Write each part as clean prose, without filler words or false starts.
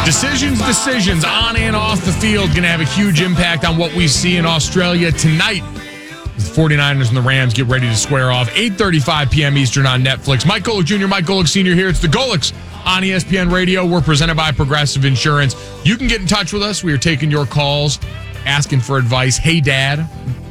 Decisions on and off the field going to have a huge impact on what we see in Australia tonight. The 49ers and the Rams get ready to square off. 8:35 p.m. Eastern on Netflix. Mike Golick Jr., Mike Golick Sr. here. It's the Golicks on ESPN Radio. We're presented by Progressive Insurance. You can get in touch with us. We are taking your calls, asking for advice. Hey, Dad.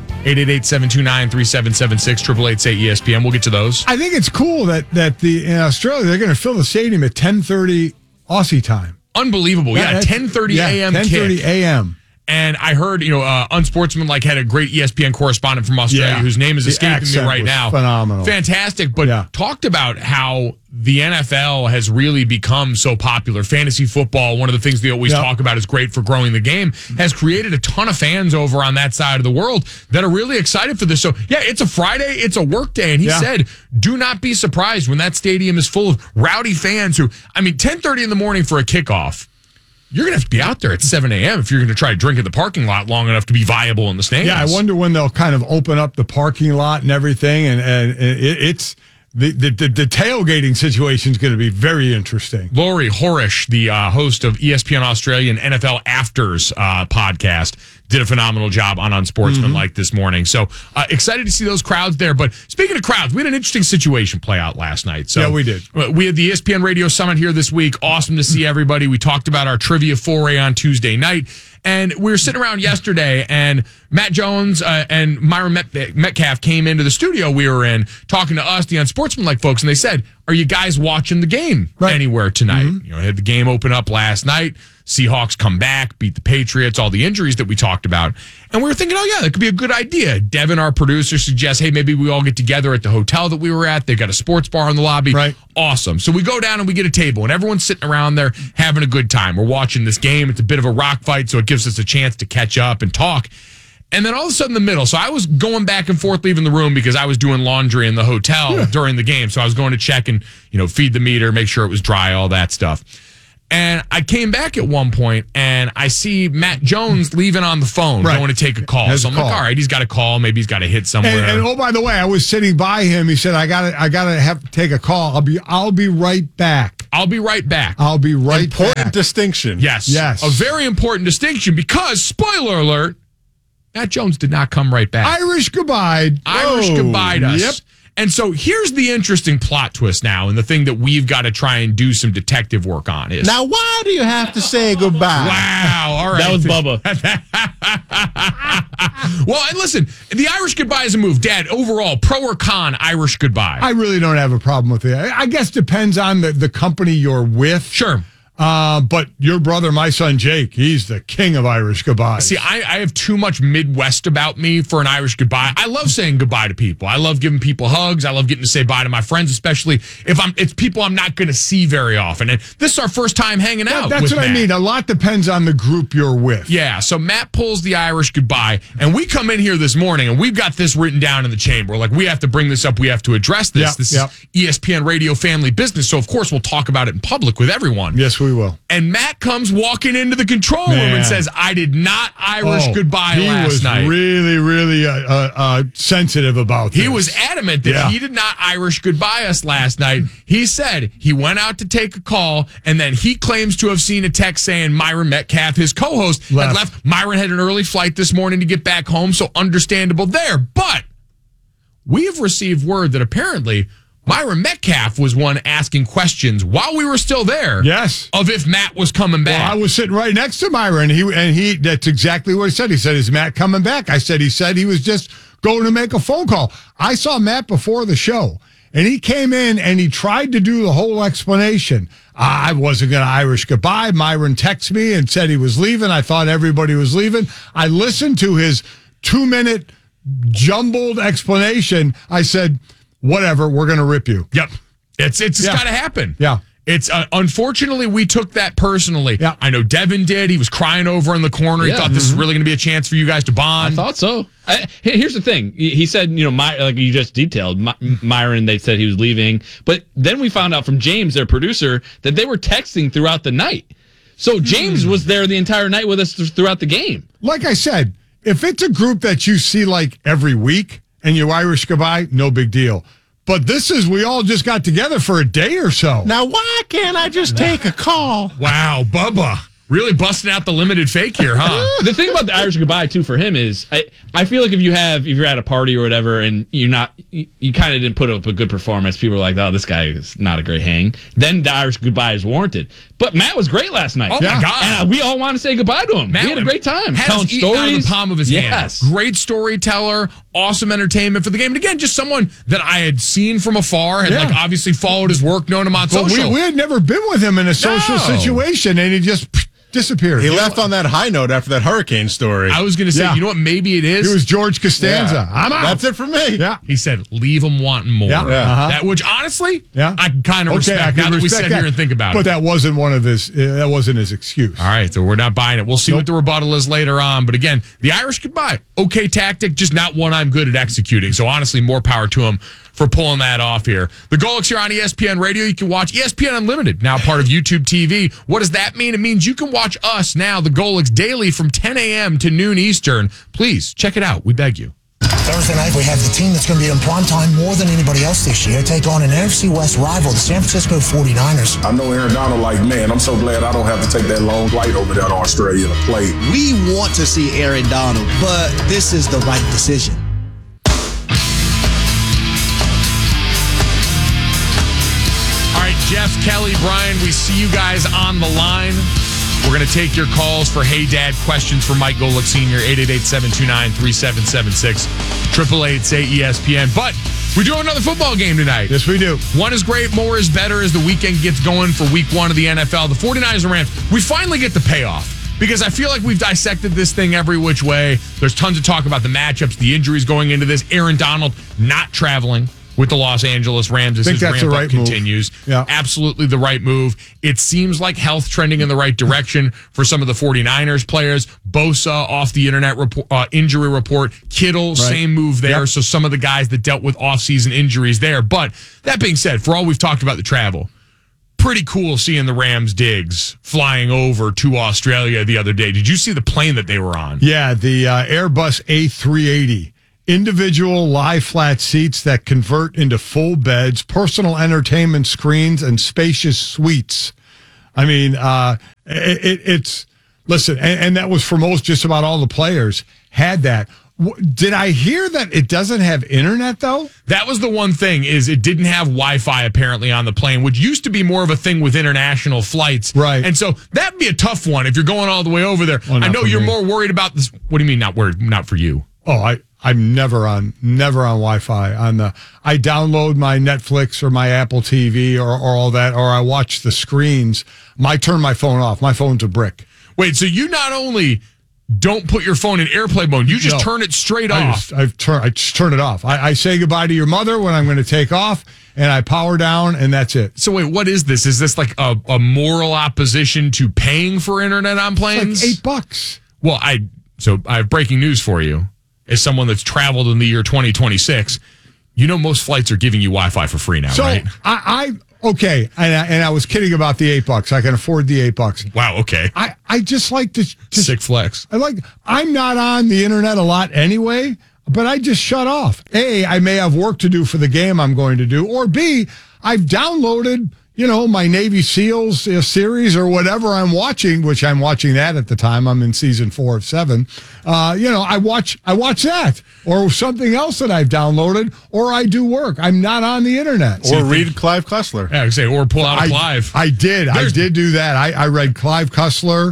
888-729-3776, 888-SAY-ESPN. We'll get to those. I think it's cool that in Australia, they're going to fill the stadium at 10:30 Aussie time. Unbelievable. 10:30 a.m. 10:30 a.m. And I heard, Unsportsmanlike had a great ESPN correspondent from Australia whose name is escaping me right now. Phenomenal. Fantastic, but talked about how the NFL has really become so popular. Fantasy football, one of the things they always talk about is great for growing the game, has created a ton of fans over on that side of the world that are really excited for this. So, it's a Friday, it's a work day, and he said, do not be surprised when that stadium is full of rowdy fans who, 10:30 in the morning for a kickoff. You're going to have to be out there at 7 a.m. if you're going to try to drink at the parking lot long enough to be viable in the stands. Yeah, I wonder when they'll kind of open up the parking lot and everything, and it's the tailgating situation is going to be very interesting. Laurie Horish, the host of ESPN Australia and NFL Afters podcast, did a phenomenal job on Unsportsmanlike this morning. So excited to see those crowds there. But speaking of crowds, we had an interesting situation play out last night. So we did. We had the ESPN Radio Summit here this week. Awesome to see everybody. We talked about our trivia foray on Tuesday night. And we were sitting around yesterday, and Matt Jones and Myron Metcalf came into the studio we were in, talking to us, the Unsportsmanlike folks, and they said, are you guys watching the game anywhere tonight? Had the game open up last night. Seahawks come back, beat the Patriots, all the injuries that we talked about. And we were thinking, that could be a good idea. Devin, our producer, suggests, hey, maybe we all get together at the hotel that we were at. They've got a sports bar in the lobby. Right. Awesome. So we go down and we get a table, and everyone's sitting around there having a good time. We're watching this game. It's a bit of a rock fight, so it gives us a chance to catch up and talk. And then all of a sudden in the middle, so I was going back and forth leaving the room because I was doing laundry in the hotel during the game. So I was going to check and, feed the meter, make sure it was dry, all that stuff. And I came back at one point, and I see Matt Jones leaving on the phone, going to take a call. So I'm like, all right, he's got a call. Maybe he's got to hit somewhere. And oh, by the way, I was sitting by him. He said, I gotta have to take a call. I'll be right back. I'll be right back. I'll be right back. Important distinction. Yes. A very important distinction because, spoiler alert, Matt Jones did not come right back. Irish goodbye. Irish goodbye us. Yep. And so here's the interesting plot twist now, and the thing that we've got to try and do some detective work on is... Now, why do you have to say goodbye? Wow, all right. That was Bubba. Well, and listen, the Irish goodbye is a move. Dad, overall, pro or con Irish goodbye? I really don't have a problem with it. I guess depends on the company you're with. Sure. But your brother, my son Jake, he's the king of Irish goodbyes. See, I have too much Midwest about me for an Irish goodbye. I love saying goodbye to people. I love giving people hugs. I love getting to say bye to my friends, especially if it's people I'm not going to see very often. And this is our first time hanging out. That's what Matt. I mean. A lot depends on the group you're with. Yeah. So Matt pulls the Irish goodbye, and we come in here this morning, and we've got this written down in the chamber. Like, we have to bring this up. We have to address this. This is ESPN Radio family business. So of course we'll talk about it in public with everyone. Yes, we will. And Matt comes walking into the control room and says, I did not Irish goodbye last night. He was really, really sensitive about this. He was adamant that he did not Irish goodbye us last night. He said he went out to take a call, and then he claims to have seen a text saying Myron Metcalf, his co-host, had left. Myron had an early flight this morning to get back home, so understandable there. But we have received word that apparently Myron Metcalf was one asking questions while we were still there. Yes. Of if Matt was coming back. Well, I was sitting right next to Myron, and he that's exactly what he said. He said, is Matt coming back? He said he was just going to make a phone call. I saw Matt before the show, and he came in and he tried to do the whole explanation. I wasn't going to Irish goodbye. Myron texted me and said he was leaving. I thought everybody was leaving. I listened to his 2-minute jumbled explanation. I said, whatever, we're going to rip you. Yep. It's got to happen. Yeah. It's unfortunately, we took that personally. Yeah. I know Devin did. He was crying over in the corner. He thought this is really going to be a chance for you guys to bond. I thought so. Here's the thing. He said, like you just detailed, Myron, they said he was leaving. But then we found out from James, their producer, that they were texting throughout the night. So James was there the entire night with us throughout the game. Like I said, if it's a group that you see like every week and you Irish goodbye, no big deal. But this is, we all just got together for a day or so. Now, why can't I just take a call? Wow, Bubba. Really busting out the limited fake here, huh? The thing about the Irish goodbye too for him is I feel like if you're at a party or whatever and you kind of didn't put up a good performance, people are like, oh, this guy is not a great hang. Then the Irish goodbye is warranted. But Matt was great last night. Oh my God! And we all want to say goodbye to him. Matt He had a great time had telling us eating stories out of the palm of his yes. hand. Great storyteller, awesome entertainment for the game, and again, just someone that I had seen from afar, had like obviously followed his work, known him on But social. we had never been with him in a social situation, and he just disappeared. He left on that high note after that hurricane story. I was going to say, you know what? Maybe it is. It was George Costanza. Yeah. I'm out. That's it for me. Yeah. He said, "Leave them wanting more." Yeah. Uh-huh. That, which honestly, Yeah. I can kind of respect. I can Now that we respect sit that. here and think about but it. that wasn't one of his. That wasn't his excuse. All right, so we're not buying it. We'll see what the rebuttal is later on. But again, the Irish goodbye, okay tactic, just not one I'm good at executing. So honestly, more power to him for pulling that off here. The Golics here on ESPN Radio. You can watch ESPN Unlimited, now part of YouTube TV. What does that mean? It means you can watch us now, the Golics, daily from 10 a.m. to noon Eastern. Please check it out. We beg you. Thursday night, we have the team that's going to be in prime time more than anybody else this year take on an NFC West rival, the San Francisco 49ers. I know Aaron Donald like, man, I'm so glad I don't have to take that long flight over there to Australia to play. We want to see Aaron Donald, but this is the right decision. All right, Jeff, Kelly, Brian, we see you guys on the line. We're going to take your calls for Hey Dad questions for Mike Golic Sr., 888-729-3776, 888-SAY-ESPN. But we do have another football game tonight. Yes, we do. One is great, more is better as the weekend gets going for week one of the NFL. The 49ers and Rams, we finally get the payoff. Because I feel like we've dissected this thing every which way. There's tons of talk about the matchups, the injuries going into this. Aaron Donald not traveling with the Los Angeles Rams as his ramp up continues. Yeah. Absolutely the right move. It seems like health trending in the right direction for some of the 49ers players. Bosa off the internet injury report. Kittle, same move there. Yep. So some of the guys that dealt with offseason injuries there. But that being said, for all we've talked about the travel, pretty cool seeing the Rams Diggs flying over to Australia the other day. Did you see the plane that they were on? Yeah, the Airbus A380. Individual lie-flat seats that convert into full beds, personal entertainment screens, and spacious suites. I mean, it's listen, and that was for just about all the players had that. Did I hear that it doesn't have internet, though? That was the one thing, is it didn't have Wi-Fi apparently on the plane, which used to be more of a thing with international flights. Right. And so that'd be a tough one if you're going all the way over there. Well, I know you're me. more worried about this. What do you mean not worried? Not for you. Oh, I'm never on Wi-Fi. I download my Netflix or my Apple TV or all that, or I watch the screens. I turn my phone off. My phone's a brick. Wait, so you not only don't put your phone in airplane mode, you just turn it straight off. I just turn it off. I say goodbye to your mother when I'm going to take off, and I power down, and that's it. So wait, what is this? Is this like a moral opposition to paying for internet on planes? It's like $8. Well, I have breaking news for you. As someone that's traveled in the year 2026, you know most flights are giving you Wi-Fi for free now, right? Okay, and I was kidding about the $8. I can afford the $8. Wow, okay. I just like to sick flex. I'm not on the internet a lot anyway, but I just shut off. A, I may have work to do for the game I'm going to do, or B, I've downloaded my Navy SEALs series or whatever I'm watching, which I'm watching that at the time. I'm in season 4 of 7. I watch that or something else that I've downloaded, or I do work. I'm not on the internet. Or read Clive Cussler. Yeah, I would say, or pull out a Clive. I did do that. I read Clive Cussler.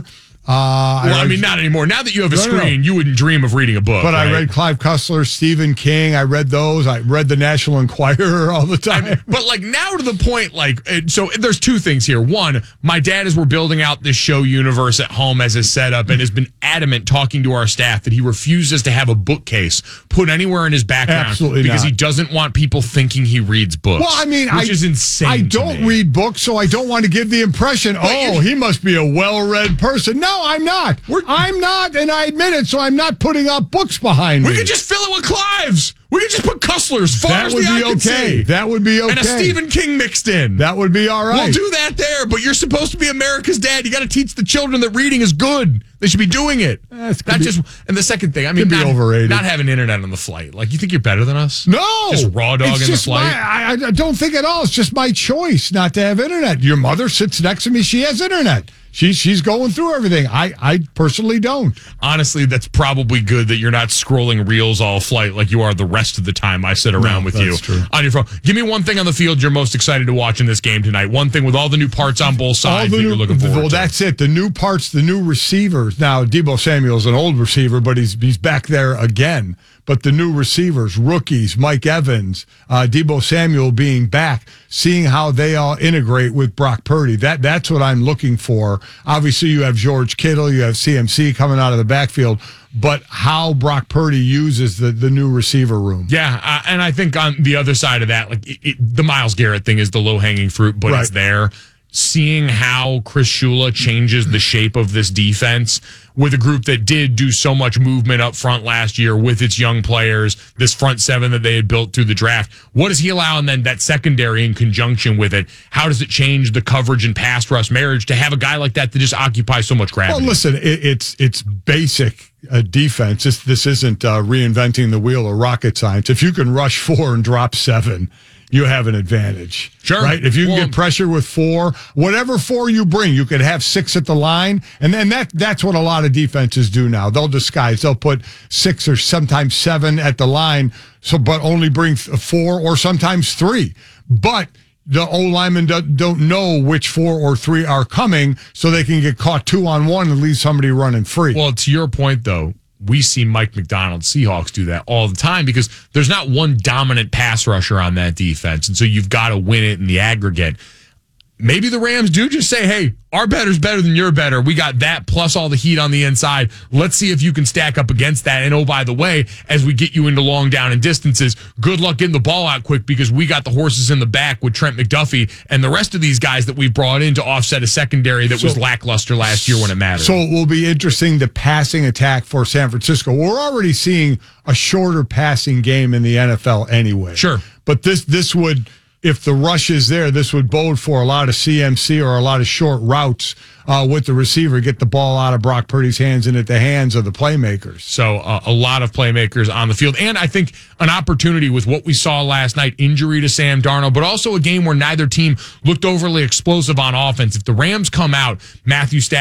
Not anymore. Now that you have a screen, you wouldn't dream of reading a book. But right? I read Clive Cussler, Stephen King. I read those. I read the National Enquirer all the time. But now to the point, so there's two things here. One, my dad, as we're building out this show universe at home as a setup, and has been adamant talking to our staff that he refuses to have a bookcase put anywhere in his background. Absolutely because not. he doesn't want people thinking he reads books. Well, which is insane. I don't read books, so I don't want to give the impression, he must be a well-read person. No, I'm not. I'm not, and I admit it, so I'm not putting up books behind me. We could just fill it with Clives. We could just put Custlers far as the eye can see. That would be okay. And a Stephen King mixed in. That would be all right. We'll do that there, but you're supposed to be America's dad. You got to teach the children that reading is good. They should be doing it. And the second thing, not overrated. Not having internet on the flight. You think you're better than us? No. Just raw dog in the flight? I don't think at all. It's just my choice not to have internet. Your mother sits next to me. She has internet. She's going through everything. I personally don't. Honestly, that's probably good that you're not scrolling reels all flight like you are the rest of the time I sit around with you on your phone. Give me one thing on the field you're most excited to watch in this game tonight. One thing with all the new parts on both sides that you're looking forward to. Well, that's it. The new parts, the new receivers. Now, Deebo Samuel's an old receiver, but he's back there again. But the new receivers, rookies, Mike Evans, Deebo Samuel being back, seeing how they all integrate with Brock Purdy. That's what I'm looking for. Obviously, you have George Kittle, you have CMC coming out of the backfield, but how Brock Purdy uses the new receiver room. Yeah, and I think on the other side of that, like the Myles Garrett thing is the low-hanging fruit, but it's there. Seeing how Chris Shula changes the shape of this defense with a group that did do so much movement up front last year with its young players, this front seven that they had built through the draft. What does he allow? And then that secondary in conjunction with it, how does it change the coverage and pass rush marriage to have a guy like that just occupy so much gravity? Well, listen, it's basic defense. This isn't reinventing the wheel or rocket science. If you can rush 4 and drop 7, you have an advantage. Sure. Right? If you can get pressure with 4, whatever 4 you bring, you could have 6 at the line. And then that's what a lot of defenses do now. They'll disguise. They'll put 6 or sometimes 7 at the line, but only bring 4 or sometimes 3. But the O-linemen don't know which 4 or 3 are coming, so they can get caught 2-on-1 and leave somebody running free. Well, to your point, though, we see Mike McDonald, Seahawks, do that all the time because there's not one dominant pass rusher on that defense. And so you've got to win it in the aggregate. Maybe the Rams do just say, hey, our better's better than your better. We got that plus all the heat on the inside. Let's see if you can stack up against that. And oh, by the way, as we get you into long down and distances, good luck getting the ball out quick because we got the horses in the back with Trent McDuffie and the rest of these guys that we've brought in to offset a secondary that was lackluster last year when it mattered. So it will be interesting, the passing attack for San Francisco. We're already seeing a shorter passing game in the NFL anyway. Sure. But this would... If the rush is there, this would bode for a lot of CMC or a lot of short routes with the receiver, get the ball out of Brock Purdy's hands and at the hands of the playmakers. So a lot of playmakers on the field. And I think an opportunity with what we saw last night, injury to Sam Darnold, but also a game where neither team looked overly explosive on offense. If the Rams come out, Matthew Stafford